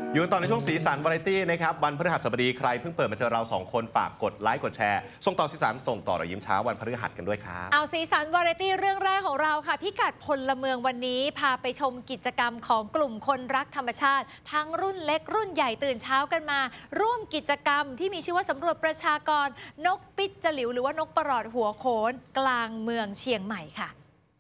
อยู่ต่อในช่วงสีสันวาไรตี้นะครับวันพฤหัสบดีใครเพิ่งเปิดมาเจอเรา2คนฝากกดไลค์กดแชร์ส่งต่อสีสันส่งต่อรอยยิ้มเช้าวันพฤหัสกันด้วยครับเอาสีสันวาไรตี้เรื่องแรกของเราค่ะพิกัดพลเมืองวันนี้พาไปชมกิจกรรมของกลุ่มคนรักธรรมชาติทั้งรุ่นเล็กรุ่นใหญ่ตื่นเช้ากันมาร่วมกิจกรรมที่มีชื่อว่าสำรวจประชากรนกปิดจลิวหรือว่านกประหลอดหัวโขนกลางเมืองเชียงใหม่ค่ะ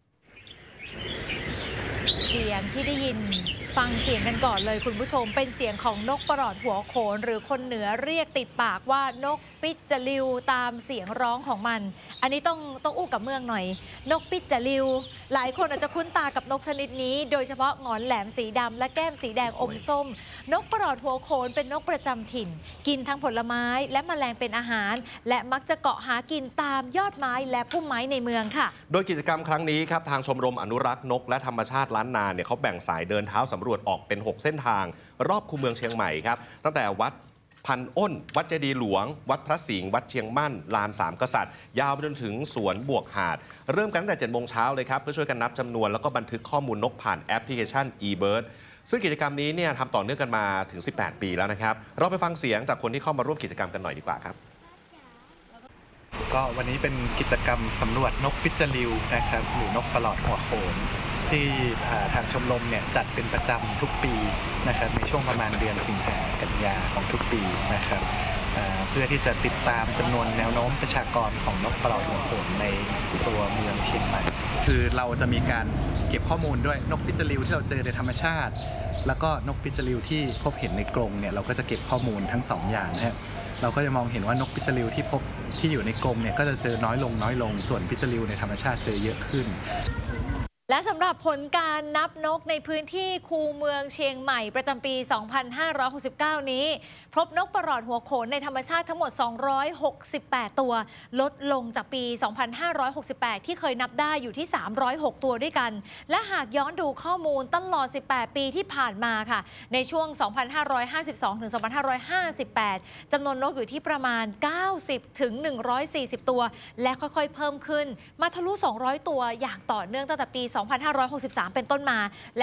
เสียงที่ได้ยินฟังเสียงกันก่อนเลยคุณผู้ชมเป็นเสียงของนกประหลอดหัวโขนหรือคนเหนือเรียกติดปากว่านกปิดจลิวตามเสียงร้องของมันอันนี้ต้องอู้กับเมืองหน่อยนกปิดจลิวหลายคนอาจจะคุ้นตากับนกชนิดนี้โดยเฉพาะหงอนแหลมสีดำและแก้มสีแดงอมส้มนกประหลอดหัวโขนเป็นนกประจำถิ่นกินทั้งผลไม้และแมลงเป็นอาหารและมักจะเกาะหากินตามยอดไม้และพุ่มไม้ในเมืองค่ะโดยกิจกรรมครั้งนี้ครับทางชมรมอนุรักษ์นกและธรรมชาติล้านนาเนี่ยเขาแบ่งสายเดินเท้าสำรวจออกเป็น6เส้นทางรอบคูเมืองเชียงใหม่ครับตั้งแต่วัดพันอ้นวัดเจดีย์หลวงวัดพระสิงห์วัดเชียงมั่นลานสามกษัตริย์ยาวไปจนถึงสวนบวกหาดเริ่มกันตั้งแต่7 โมงเช้าเลยครับเพื่อช่วยกันนับจำนวนแล้วก็บันทึกข้อมูลนกผ่านแอปพลิเคชัน eBird ซึ่งกิจกรรมนี้เนี่ยทำต่อเนื่องกันมาถึง18 ปีแล้วนะครับเราไปฟังเสียงจากคนที่เข้ามาร่วมกิจกรรมกันหน่อยดีกว่าครับก็วันนี้เป็นกิจกรรมสำรวจนกปิดจลิวนะครับหรือนกประหลอดหัวโขนที่ทางชมรมเนี่ยจัดเป็นประจำทุกปีนะครับในช่วงประมาณเดือนสิงหากันยาของทุกปีนะครับเพื่อที่จะติดตามจำนวนแนวโน้มประชากรของนกประหลอดหัวโขนในตัวเมืองเชียงใหม่คือเราจะมีการเก็บข้อมูลด้วยนกปิดจลิวที่เราเจอในธรรมชาติแล้วก็นกปิดจลิวที่พบเห็นในกรงเนี่ยเราก็จะเก็บข้อมูลทั้ง2อย่างนะฮะเราก็จะมองเห็นว่านกปิดจลิวที่พบที่อยู่ในกรงเนี่ยก็จะเจอน้อยลงส่วนปิดจลิวในธรรมชาติเจอเยอะขึ้นและสำหรับผลการนับนกในพื้นที่คูเมืองเชียงใหม่ประจำปี 2569 นี้พบนกประหลอดหัวโขนในธรรมชาติทั้งหมด 268 ตัวลดลงจากปี 2568 ที่เคยนับได้อยู่ที่ 306 ตัวด้วยกันและหากย้อนดูข้อมูลตลอด 18 ปีที่ผ่านมาค่ะในช่วง 2552 ถึง 2558 จำนวนนกอยู่ที่ประมาณ 90 ถึง 140 ตัวและค่อยๆ เพิ่มขึ้นมาทะลุ 200 ตัวอย่างต่อเนื่องตั้งแต่ปี2563 เป็นต้นมาและ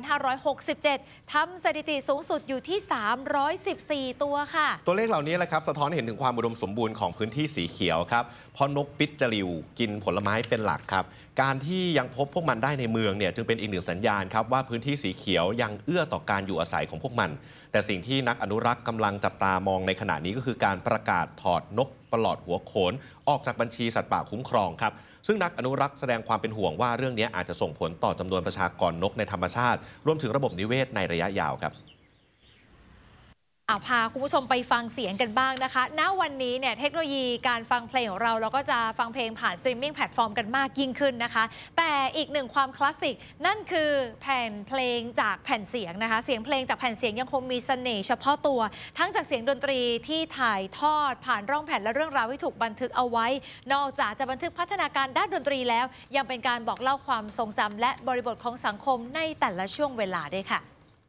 2567 ทำสถิติสูงสุดอยู่ที่ 314 ตัวค่ะตัวเลขเหล่านี้แหละครับสะท้อนเห็นถึงความอุดมสมบูรณ์ของพื้นที่สีเขียวครับเพราะนกปิดจลิวกินผลไม้เป็นหลักครับการที่ยังพบพวกมันได้ในเมืองเนี่ยจึงเป็นอีกหนึ่งสัญญาณครับว่าพื้นที่สีเขียวยังเอื้อต่อการอยู่อาศัยของพวกมันแต่สิ่งที่นักอนุรักษ์กำลังจับตามองในขณะนี้ก็คือการประกาศถอดนกประหลอดหัวโขนออกจากบัญชีสัตว์ป่าคุ้มครองครับซึ่งนักอนุรักษ์แสดงความเป็นห่วงว่าเรื่องนี้อาจจะส่งผลต่อจำนวนประชากรนกในธรรมชาติรวมถึงระบบนิเวศในระยะยาวครับพาคุณผู้ชมไปฟังเสียงกันบ้างนะคะณวันนี้เนี่ยเทคโนโลยีการฟังเพลงของเราก็จะฟังเพลงผ่านสตรีมมิ่งแพลตฟอร์มกันมากยิ่งขึ้นนะคะแต่อีกหนึ่งความคลาสสิกนั่นคือแผ่นเพลงจากแผ่นเสียงนะคะเสียงเพลงจากแผ่นเสียงยังคงมีเสน่ห์เฉพาะตัวทั้งจากเสียงดนตรีที่ถ่ายทอดผ่านร่องแผ่นและเรื่องราวที่ถูกบันทึกเอาไว้นอกจากจะบันทึกพัฒนาการด้านดนตรีแล้วยังเป็นการบอกเล่าความทรงจำและบริบทของสังคมในแต่ละช่วงเวลาด้วยค่ะ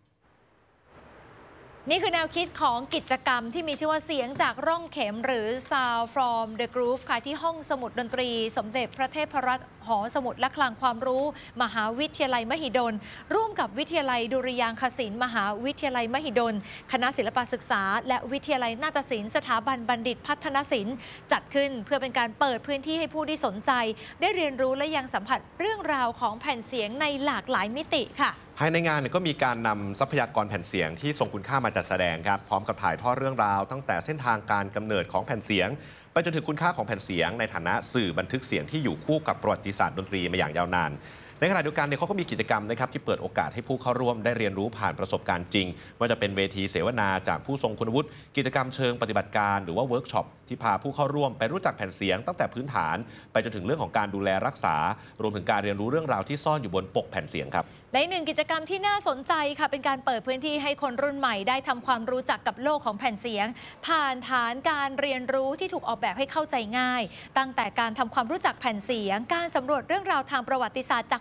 นี่คือแนวคิดของกิจกรรมที่มีชื่อว่าเสียงจากร่องเข็มหรือ Sound from the Groove ค่ะที่ห้องสมุดดนตรีสมเด็จพระเทพรัตน์หอสมุดและคลังความรู้มหาวิทยาลัยมหิดลร่วมกับวิทยาลัยดุริยางคศิลป์มหาวิทยาลัยมหิดลคณะศิลปศึกษาและวิทยาลัยนาฏศิลป์สถาบันบัณฑิตพัฒนศิลป์จัดขึ้นเพื่อเป็นการเปิดพื้นที่ให้ผู้ที่สนใจได้เรียนรู้และยังสัมผัสเรื่องราวของแผ่นเสียงในหลากหลายมิติค่ะภายในงานก็มีการนำทรัพยากรแผ่นเสียงที่ทรงคุณค่ามาจัดแสดงครับพร้อมกับถ่ายทอดเรื่องราวตั้งแต่เส้นทางการกำเนิดของแผ่นเสียงไปจนถึงคุณค่าของแผ่นเสียงในฐานะสื่อบันทึกเสียงที่อยู่คู่กับประวัติศาสตร์ดนตรีมาอย่างยาวนานในขณะเดียวกันเขาก็มีกิจกรรมนะครับที่เปิดโอกาสให้ผู้เข้าร่วมได้เรียนรู้ผ่านประสบการณ์จริงว่าจะเป็นเวทีเสวนาจากผู้ทรงคุณวุฒิกิจกรรมเชิงปฏิบัติการหรือว่าเวิร์กช็อปที่พาผู้เข้าร่วมไปรู้จักแผ่นเสียงตั้งแต่พื้นฐานไปจนถึงเรื่องของการดูแลรักษารวมถึงการเรียนรู้เรื่องราวที่ซ่อนอยู่บนปกแผ่นเสียงครับและหนึ่งกิจกรรมที่น่าสนใจค่ะเป็นการเปิดพื้นที่ให้คนรุ่นใหม่ได้ทำความรู้จักกับโลกของแผ่นเสียงผ่านฐานการเรียนรู้ที่ถูกออกแบบให้เข้าใจง่ายตั้งแต่การทำความรู้จักแผ่นเสียงการสำรวจเรื่องราวทางประวัติศาสตร์จาก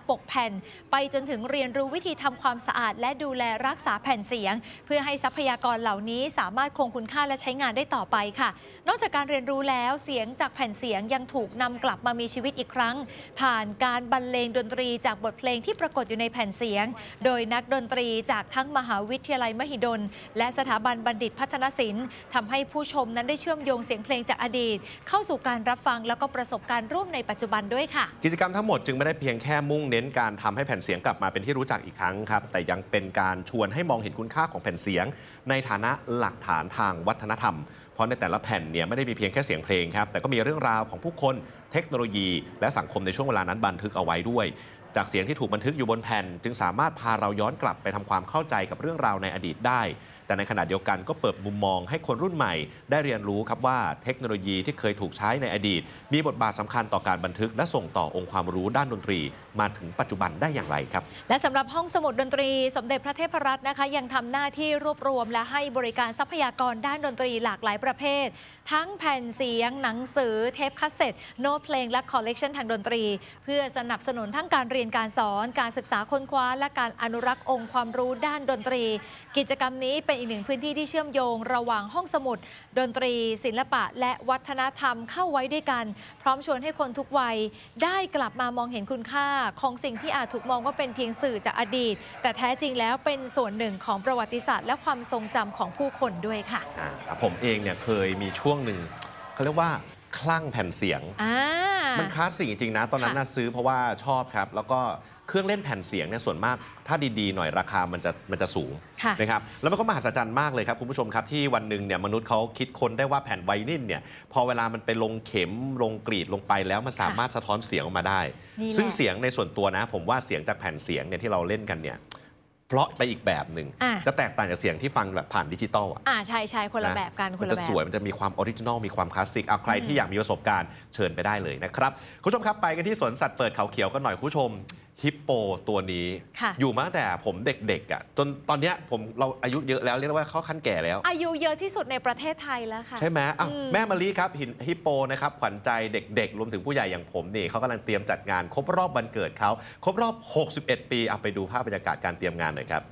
ปกแผ่นไปจนถึงเรียนรู้วิธีทำความสะอาดและดูแลรักษาแผ่นเสียงเพื่อให้ทรัพยากรเหล่านี้สามารถคงคุณค่าและใช้งานได้ต่อไปค่ะนอกจากการเรียนรู้แล้วเสียงจากแผ่นเสียงยังถูกนำกลับมามีชีวิตอีกครั้งผ่านการบรรเลงดนตรีจากบทเพลงที่ปรากฏอยู่ในแผ่นเสียงโดยนักดนตรีจากทั้งมหาวิทยาลัยมหิดลและสถาบันบัณฑิตพัฒนศิลป์ทำให้ผู้ชมนั้นได้เชื่อมโยงเสียงเพลงจากอดีตเข้าสู่การรับฟังแล้วก็ประสบการณ์ร่วมในปัจจุบันด้วยค่ะกิจกรรมทั้งหมดจึงไม่ได้เพียงแค่มุ่งเน้นการทำให้แผ่นเสียงกลับมาเป็นที่รู้จักอีกครั้งครับแต่ยังเป็นการชวนให้มองเห็นคุณค่าของแผ่นเสียงในฐานะหลักฐานทางวัฒนธรรมเพราะในแต่ละแผ่นเนี่ยไม่ได้มีเพียงแค่เสียงเพลงครับแต่ก็มีเรื่องราวของผู้คนเทคโนโลยีและสังคมในช่วงเวลานั้นบันทึกเอาไว้ด้วยจากเสียงที่ถูกบันทึกอยู่บนแผ่นจึงสามารถพาเราย้อนกลับไปทำความเข้าใจกับเรื่องราวในอดีตได้แต่ในขณะเดียวกันก็เปิดมุมมองให้คนรุ่นใหม่ได้เรียนรู้ครับว่าเทคโนโลยีที่เคยถูกใช้ในอดีตมีบทบาทสำคัญต่อการบันทึกและส่งต่อองค์ความรู้ด้านดนตรีมาถึงปัจจุบันได้อย่างไรครับและสำหรับห้องสมุดดนตรีสมเด็จพระเทพรัตน์นะคะยังทำหน้าที่รวบรวมและให้บริการทรัพยากรด้านดนตรีหลากหลายประเภททั้งแผ่นเสียงหนังสือเทปคาสเซ็ตโน้ตเพลงและคอลเลกชันทางดนตรีเพื่อสนับสนุนทั้งการเรียนการสอนการศึกษาค้นคว้าและการอนุรักษ์องค์ความรู้ด้านดนตรีกิจกรรมนี้เป็นอีกหนึ่งพื้นที่ที่เชื่อมโยงระหว่างห้องสมุดดนตรีศิลปะและวัฒนธรรมเข้าไว้ด้วยกันพร้อมชวนให้คนทุกวัยได้กลับมามองเห็นคุณค่าของสิ่งที่อาจถูกมองว่าเป็นเพียงสื่อจากอดีตแต่แท้จริงแล้วเป็นส่วนหนึ่งของประวัติศาสตร์และความทรงจำของผู้คนด้วยค่ะผมเองเนี่ยเคยมีช่วงหนึ่งเขาเรียกว่าคลั่งแผ่นเสียงมันคลาสสิกจริงๆนะตอนนั้นซื้อเพราะว่าชอบครับแล้วก็เครื่องเล่นแผ่นเสียงเนี่ยส่วนมากถ้าดีๆหน่อยราคามันจะสูงนะครับแล้วมันก็มหัศจรรย์มากเลยครับคุณผู้ชมครับที่วันหนึ่งเนี่ยมนุษย์เขาคิดค้นได้ว่าแผ่นไวนิลเนี่ยพอเวลามันไปลงเข็มลงกรีดลงไปแล้วมันสามารถสะท้อนเสียงออกมาได้ซึ่งเสียงในส่วนตัวนะผมว่าเสียงจากแผ่นเสียงเนี่ยที่เราเล่นกันเนี่ยเพราะไปอีกแบบหนึ่งจะแตกต่างจากเสียงที่ฟังแบบผ่านดิจิตอลใช่คนละแบบกันคนละแบบมันจะสวยมันจะมีความออริจินอลมีความคลาสสิกเอาใครที่อยากมีประสบการณ์เชิญไปได้เลยนะครับคุณผู้ชมครับไปกันที่สวนสัตว์เปิดเขาเขียวกันหน่อยคุณผู้ชมฮิปโปตัวนี้อยู่มาตั้งแต่ผมเด็กๆตอนนี้เราอายุเยอะแล้วเรียกว่าเข้าขั้นแก่แล้วอายุเยอะที่สุดในประเทศไทยแล้วค่ะใช่ไหมแม่มะลิครับฮิปโปนะครับขวัญใจเด็กๆรวมถึงผู้ใหญ่อย่างผมนี่เขากำลังเตรียมจัดงานครบรอบวันเกิดเขาครบรอบ61 ปีไปดูภาพบรรยากาศการเตรียมงานหน่อยครับ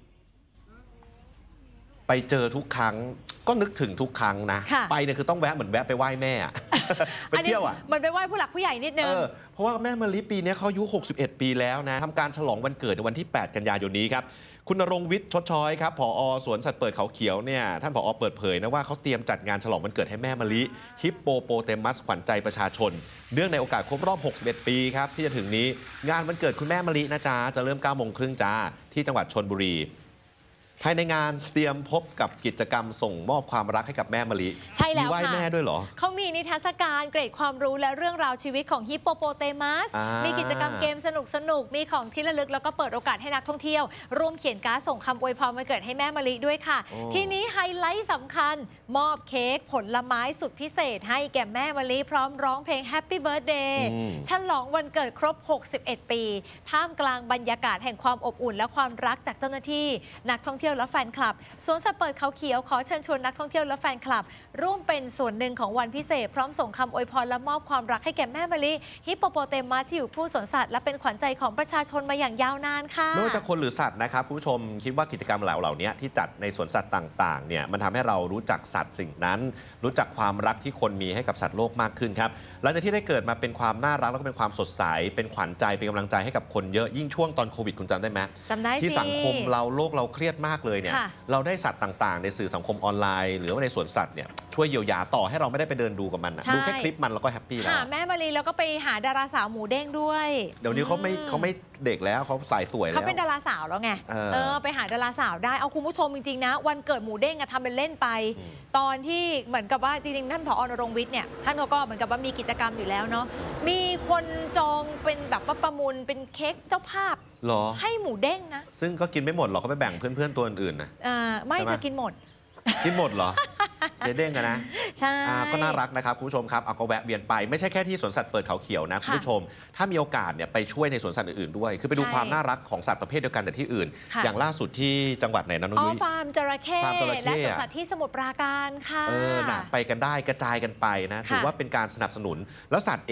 ไปเจอทุกครั้งก็นึกถึงทุกครั้งนะไปเนี่ยคือต้องแวะเหมือนแวะไปไหว้แม่ไปเที่ยวเหมือนไปไหว้ผู้หลักผู้ใหญ่นิดนึงเพราะว่าแม่มะลิปีนี้เขาอายุ61 ปีแล้วนะทำการฉลองวันเกิดในวันที่8 กันยายนนี้ครับคุณณรงค์วิทย์ชดช้อยครับผอ.สวนสัตว์เปิดเขาเขียวเนี่ยท่านผอ.เปิดเผยนะว่าเขาเตรียมจัดงานฉลองวันเกิดให้แม่มะลิฮิปโปโปเตมัสขวัญใจประชาชนเนื่องในโอกาสครบรอบ61 ปีครับที่จะถึงนี้งานวันเกิดคุณแม่มะลินะจ๊ะจะเริ่ม 9 โมงครึ่งจ้าที่จังหวัดชลบุรีภายในงานเตรียมพบกับกิจกรรมส่งมอบความรักให้กับแม่มะลิใช่แล้วค่ะมีไหว้แม่ด้วยเหรอเขามีนิทรรศการเกร็ดความรู้และเรื่องราวชีวิตของฮิปโปโปเตมัสมีกิจกรรมเกมสนุกมีของที่ระลึกแล้วก็เปิดโอกาสให้นักท่องเที่ยวร่วมเขียนการ์ดส่งคำอวยพรวันเกิดให้แม่มะลิด้วยค่ะทีนี้ไฮไลท์สำคัญมอบเค้กผลไม้สุดพิเศษให้แก่แม่มะลิพร้อมร้องเพลง Happy Birthday ฉลองวันเกิดครบ61 ปีท่ามกลางบรรยากาศแห่งความอบอุ่นและความรักจากเจ้าหน้าที่นักท่องเที่ยวและแฟนคลับสวนสัตว์เปิดเขาเขียวขอเชิญชวนนักท่องเที่ยวและแฟนคลับร่วมเป็นส่วนหนึ่งของวันพิเศษพร้อมส่งคำอวยพรและมอบความรักให้แก่แม่มะลิฮิปโปโปเตมัสที่อยู่คู่สวนสัตว์และเป็นขวัญใจของประชาชนมาอย่างยาวนานค่ะไม่ว่าจะคนหรือสัตว์นะครับคุณผู้ชมคิดว่ากิจกรรมเหล่านี้ที่จัดในสวนสัตว์ต่างๆเนี่ยมันทำให้เรารู้จักสัตว์สิ่งนั้นรู้จักความรักที่คนมีให้กับสัตว์โลกมากขึ้นครับหลังจากที่ได้เกิดมาเป็นความน่ารักแล้วก็เป็นความสดใสเป็นขวัญใจเป็นกำลังใจให้กับคนเยอะยิ่งช่วงตอนโควิดคุณจำได้ไหมจำได้ที่สังคมโลกเราเครียดมากเลยเนี่ยเราได้สัตว์ต่างๆในสื่อสังคมออนไลน์หรือว่าในสวนสัตว์เนี่ยช่วยเยียวยาต่อให้เราไม่ได้ไปเดินดูกับมันดูแค่คลิปมันแล้วก็แฮปปี้แล้วหาแม่มะลิแล้วก็ไปหาดาราสาวหมูเด้งด้วยเดี๋ยวนี้เขาไม่เด็กแล้วเขาสายสวยแล้วเขาเป็นดาราสาวแล้วไงไปหาดาราสาวได้เอาคุณผู้ชมจริงๆนะวันเกิดหมูเด้งทำเป็นเล่นไปตอนที่เหมือนกับว่าจริงๆท่านผอ.ณรงค์วิทย์เนี่ยท่านเขาก็เหมือนกับว่ามีกิจกรรมอยู่แล้วเนาะมีคนจองเป็นแบบว่าประมูลเป็นเค้กเจ้าภาพให้หมูเด้งนะซึ่งก็กินไม่หมดหรอกเขาไปแบ่งเพื่อนๆตัวอื่นๆนะไม่จะกินหมดเหรอเด้งกันนะใช่ก็น่ารักนะครับคุณผู้ชมครับเอาก็แวะเวียนไปไม่ใช่แค่ที่สวนสัตว์เปิดเขาเขียวนะคุณผู้ชมถ้ามีโอกาสเนี่ยไปช่วยในสวนสัตว์อื่นๆด้วยคือไปดูความน่ารักของสัตว์ประเภทเดียวกันแต่ที่อื่นอย่างล่าสุดที่จังหวัดไหนนะนุ้ยฟาร์มจระเข้และสวนสัตว์ที่สมุทรปราการค่ะไปกันได้กระจายกันไปนะถือว่าเป็นการสนับสนุนแล้วสัตว์